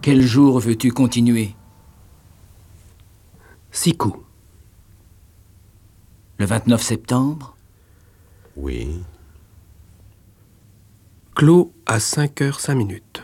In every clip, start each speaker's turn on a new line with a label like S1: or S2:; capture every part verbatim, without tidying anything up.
S1: Quel jour veux-tu continuer?
S2: Six coups.
S1: Le vingt-neuf septembre?
S3: Oui.
S2: Clos à cinq heures cinq minutes.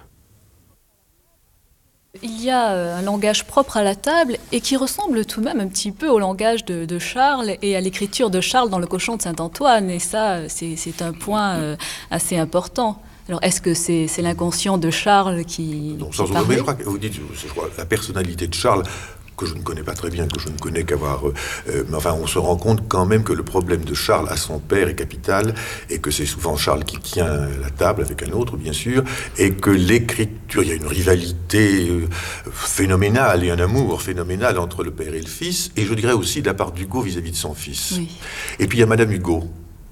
S4: Il y a un langage propre à la table et qui ressemble tout de même un petit peu au langage de, de Charles et à l'écriture de Charles dans le Cochon de Saint-Antoine. Et ça, c'est, c'est un point euh, assez important. Alors, est-ce que c'est, c'est l'inconscient de Charles qui...
S3: Non, sans aucun, mais je crois que vous dites, je crois, la personnalité de Charles, que je ne connais pas très bien, que je ne connais qu'avoir... Euh, mais enfin, on se rend compte quand même que le problème de Charles à son père est capital, et que c'est souvent Charles qui tient la table, avec un autre, bien sûr, et que l'écriture, il y a une rivalité euh, phénoménale, et un amour phénoménal entre le père et le fils, et je dirais aussi de la part d'Hugo vis-à-vis de son fils.
S4: Oui.
S3: Et puis il y a Madame Hugo,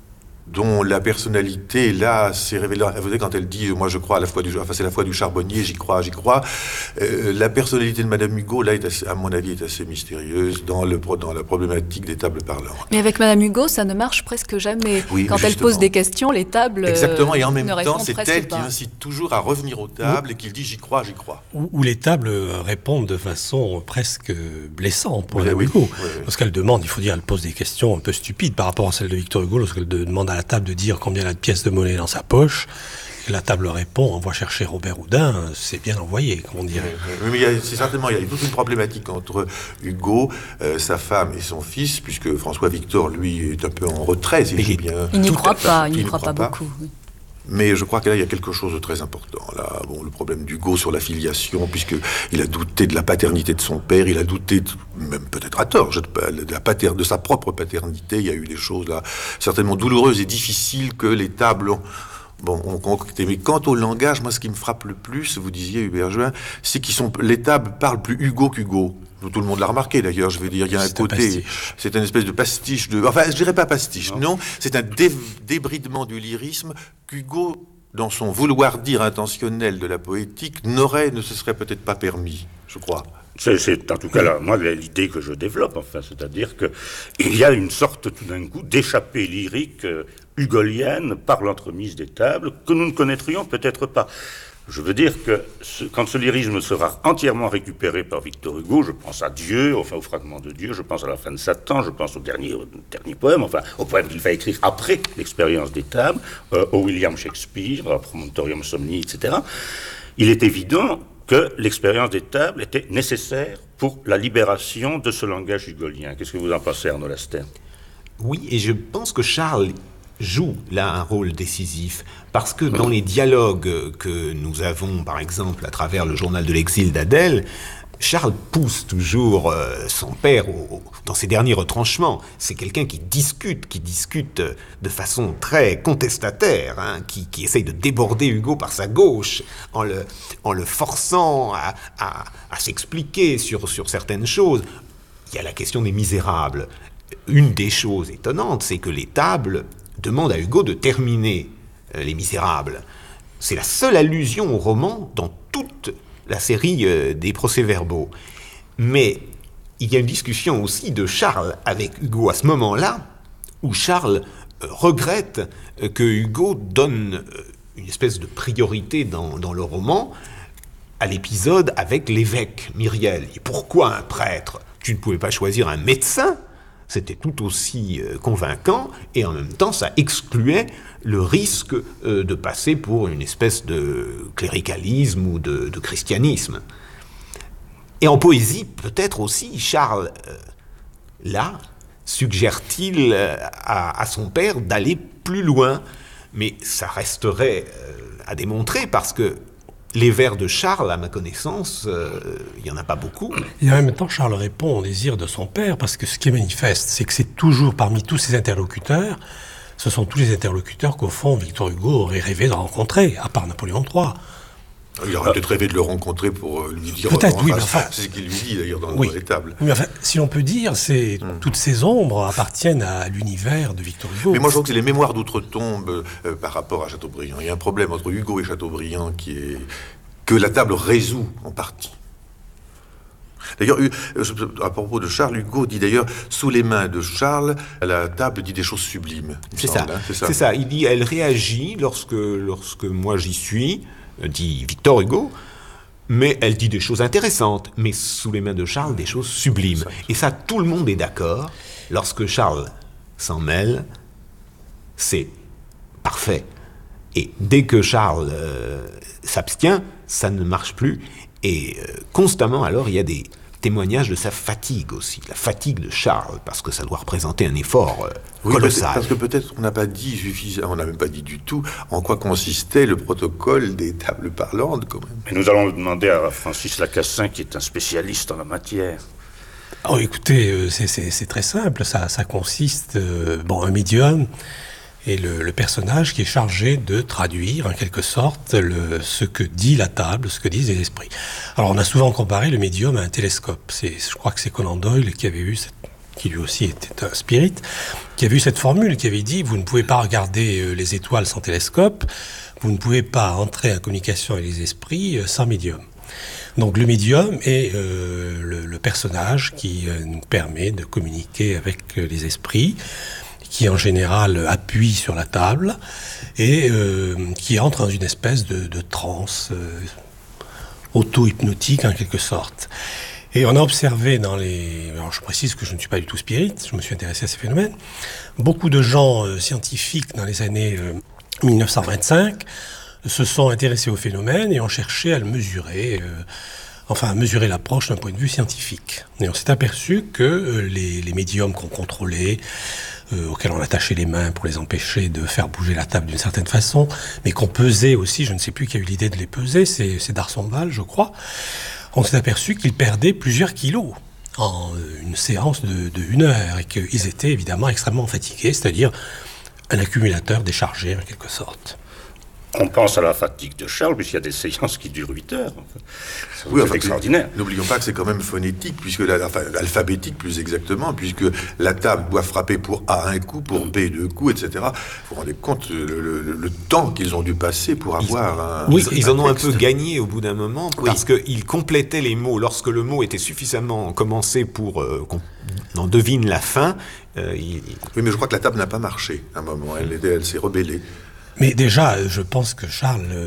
S3: dont la personnalité, là, s'est révélée. Vous savez, quand elle dit « moi, je crois à la foi du... enfin, c'est la foi du charbonnier, j'y crois, j'y crois euh, », la personnalité de Madame Hugo, là, est assez, à mon avis, est assez mystérieuse dans, le, dans la problématique des tables parlantes.
S4: Mais avec Madame Hugo, ça ne marche presque jamais.
S3: Oui,
S4: quand elle pose des questions, les tables
S3: Exactement, et en
S4: euh,
S3: même
S4: ne
S3: temps, c'est elle
S4: pas.
S3: qui incite toujours à revenir aux tables oui. et qui dit « j'y crois, j'y crois ».
S5: Où les tables répondent de façon presque blessante pour Madame
S3: oui,
S5: Hugo.
S3: Oui, oui.
S5: Parce qu'elle demande, il faut dire, elle pose des questions un peu stupides par rapport à celle de Victor Hugo, lorsqu'elle demande à la table de dire combien elle a de pièces de monnaie dans sa poche. Et la table répond, on va chercher Robert Houdin, c'est bien envoyé, comme on dirait.
S3: Oui, mais il y a, c'est certainement, il y a toute une problématique entre Hugo, euh, sa femme et son fils, puisque François Victor, lui, est un peu en retrait, si j'ai bien...
S4: Il n'y croit pas, il n'y croit pas beaucoup. Oui.
S3: Mais je crois que là, il y a quelque chose de très important. Là, bon, le problème d'Hugo sur la filiation, puisqu'il a douté de la paternité de son père, il a douté, de, même peut-être à tort, je, de, la pater, de sa propre paternité. Il y a eu des choses là certainement douloureuses et difficiles que les tables ont, bon, ont concrétisé. Mais quant au langage, moi, ce qui me frappe le plus, vous disiez, Hubert Join, c'est que les tables parlent plus Hugo qu'Hugo. Tout le monde l'a remarqué d'ailleurs, je veux dire, il y a un
S5: c'est
S3: côté,
S5: un
S3: c'est une espèce de pastiche de... Enfin, je dirais pas pastiche, non, non c'est un dé, débridement du lyrisme qu'Hugo, dans son vouloir dire intentionnel de la poétique, n'aurait, ne se serait peut-être pas permis, je crois.
S6: C'est, c'est en tout cas là, moi l'idée que je développe, enfin, c'est-à-dire que il y a une sorte tout d'un coup d'échappée lyrique euh, hugolienne par l'entremise des tables que nous ne connaîtrions peut-être pas. Je veux dire que ce, quand ce lyrisme sera entièrement récupéré par Victor Hugo, je pense à Dieu, enfin au fragment de Dieu, je pense à la fin de Satan, je pense au dernier, au dernier poème, enfin au poème qu'il va écrire après l'expérience des tables, euh, au William Shakespeare, à Promontorium Somni, et cetera. Il est évident que l'expérience des tables était nécessaire pour la libération de ce langage hugolien. Qu'est-ce que vous en pensez, Arnaud Laster ?
S7: Oui, et je pense que Charles joue là un rôle décisif, parce que dans les dialogues que nous avons, par exemple, à travers le journal de l'exil d'Adèle, Charles pousse toujours euh, son père au, au, dans ses derniers retranchements. C'est quelqu'un qui discute, qui discute de façon très contestataire, hein, qui, qui essaye de déborder Hugo par sa gauche, en le, en le forçant à, à, à s'expliquer sur, sur certaines choses. Il y a la question des misérables. Une des choses étonnantes, c'est que les tables demande à Hugo de terminer euh, Les Misérables. C'est la seule allusion au roman dans toute la série euh, des procès-verbaux. Mais il y a une discussion aussi de Charles avec Hugo à ce moment-là, où Charles euh, regrette euh, que Hugo donne euh, une espèce de priorité dans, dans le roman à l'épisode avec l'évêque Myriel. Et pourquoi un prêtre ? Tu ne pouvais pas choisir un médecin ? C'était tout aussi euh, convaincant, et en même temps, ça excluait le risque euh, de passer pour une espèce de cléricalisme ou de, de christianisme. Et en poésie, peut-être aussi, Charles, euh, là, suggère-t-il euh, à, à son père d'aller plus loin. Mais ça resterait euh, à démontrer, parce que les vers de Charles, à ma connaissance, euh, il n'y en a pas beaucoup.
S5: Et en même temps, Charles répond au désir de son père, parce que ce qui est manifeste, c'est que c'est toujours, parmi tous ses interlocuteurs, ce sont tous les interlocuteurs qu'au fond, Victor Hugo aurait rêvé de rencontrer, à part Napoléon trois.
S3: Il aurait peut-être rêvé de le rencontrer pour lui dire...
S5: Peut-être, oui,
S3: face,
S5: mais enfin...
S3: C'est ce qu'il lui dit, d'ailleurs, dans,
S5: oui.
S3: dans les tables.
S5: Mais enfin, si on peut dire, c'est mmh. toutes ces ombres appartiennent à l'univers de Victor Hugo.
S3: Mais moi, je trouve que c'est les mémoires d'outre-tombe euh, par rapport à Chateaubriand. Il y a un problème entre Hugo et Chateaubriand qui est... que la table résout, en partie. D'ailleurs, à propos de Charles, Hugo dit d'ailleurs, sous les mains de Charles, la table dit des choses sublimes.
S7: C'est ça. Hein, c'est ça. C'est ça. Il dit, elle réagit lorsque, lorsque moi j'y suis, dit Victor Hugo, mais elle dit des choses intéressantes, mais sous les mains de Charles, des choses sublimes. Et ça, tout le monde est d'accord. Lorsque Charles s'en mêle, c'est parfait. Et dès que Charles euh, s'abstient, ça ne marche plus. Et euh, constamment, alors, il y a des témoignages de sa fatigue aussi, la fatigue de Charles, parce que ça doit représenter un effort euh,
S3: oui,
S7: colossal.
S3: Parce que peut-être on n'a pas dit suffisamment, on n'a même pas dit du tout en quoi consistait le protocole des tables parlantes, quand même.
S6: Mais nous allons demander à Francis Lacassin, qui est un spécialiste en la matière.
S5: Oh, écoutez, euh, c'est, c'est, c'est très simple, ça, ça consiste, euh, bon, un médium est le, le personnage qui est chargé de traduire, en quelque sorte, le, ce que dit la table, ce que disent les esprits. Alors, on a souvent comparé le médium à un télescope. C'est, je crois que c'est Conan Doyle qui avait eu cette, qui lui aussi était un spirit, qui avait eu cette formule, qui avait dit, vous ne pouvez pas regarder euh, les étoiles sans télescope, vous ne pouvez pas entrer en communication avec les esprits euh, sans médium. Donc le médium est euh, le, le personnage qui euh, nous permet de communiquer avec euh, les esprits, qui en général appuie sur la table et euh, qui entre dans une espèce de, de transe euh, auto-hypnotique en quelque sorte. Et on a observé dans les... Alors je précise que je ne suis pas du tout spirit, je me suis intéressé à ces phénomènes. Beaucoup de gens euh, scientifiques dans les années euh, mille neuf cent vingt-cinq se sont intéressés au phénomène et ont cherché à le mesurer, euh, enfin à mesurer l'approche d'un point de vue scientifique. Et on s'est aperçu que euh, les, les médiums qu'on contrôlait, euh, auxquels on attachait les mains pour les empêcher de faire bouger la table d'une certaine façon, mais qu'on pesait aussi, je ne sais plus qui a eu l'idée de les peser, c'est, c'est D'Arsonval, je crois, on s'est aperçu qu'ils perdaient plusieurs kilos en une séance de, de une heure et qu'ils étaient évidemment extrêmement fatigués, c'est-à-dire un accumulateur déchargé en quelque sorte.
S6: On pense à la fatigue de Charles, puisqu'il y a des séances qui durent huit heures. C'est
S3: oui, enfin,
S6: extraordinaire.
S3: N'oublions pas que c'est quand même phonétique, puisque la, enfin, alphabétique plus exactement, puisque la table doit frapper pour A un coup, pour B deux coups, et cetera. Vous vous rendez compte le, le, le temps qu'ils ont dû passer pour avoir
S7: ils,
S3: un...
S7: Oui,
S3: un
S7: ils en ont
S3: texte.
S7: un peu gagné au bout d'un moment, oui. Parce qu'ils complétaient les mots. Lorsque le mot était suffisamment commencé pour euh, qu'on en devine la fin... Euh, il...
S3: Oui, mais je crois que la table n'a pas marché à un moment. Elle, était, elle s'est rebellée.
S5: Mais déjà, je pense que Charles euh,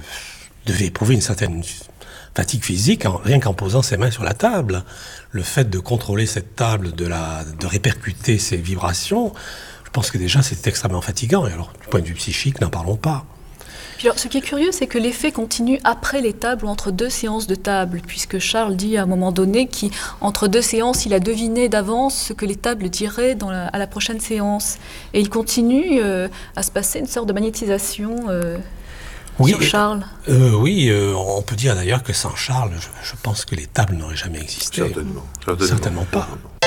S5: devait éprouver une certaine fatigue physique, en, rien qu'en posant ses mains sur la table. Le fait de contrôler cette table, de, la, de répercuter ses vibrations, je pense que déjà c'était extrêmement fatigant. Et alors, du point de vue psychique, n'en parlons pas.
S4: Puis alors, ce qui est curieux, c'est que l'effet continue après les tables ou entre deux séances de table, puisque Charles dit à un moment donné qu'entre deux séances, il a deviné d'avance ce que les tables diraient dans la, à la prochaine séance. Et il continue euh, à se passer une sorte de magnétisation euh,
S5: oui,
S4: sur Charles.
S5: Euh, oui, euh, on peut dire d'ailleurs que sans Charles, je, je pense que les tables n'auraient jamais existé.
S3: Certainement. Certainement,
S5: Certainement pas.